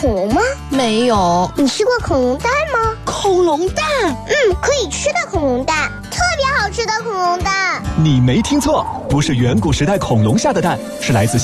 恐龙吗？ 没有。 你吃过恐龙蛋吗？ 恐龙蛋？ 可以吃的恐龙蛋，特别好吃的恐龙蛋。 你没听错，不是远古时代恐龙下的蛋，是来自